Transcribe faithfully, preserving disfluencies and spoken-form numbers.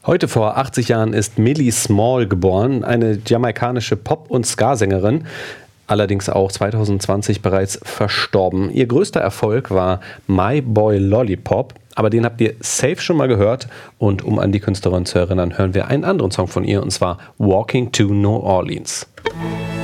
Heute vor achtzig Jahren ist Millie Small geboren, eine jamaikanische Pop- und Ska-Sängerin, allerdings auch zwanzig zwanzig bereits verstorben. Ihr größter Erfolg war My Boy Lollipop, aber den habt ihr safe schon mal gehört. Und um an die Künstlerin zu erinnern, hören wir einen anderen Song von ihr, und zwar Walking to New Orleans.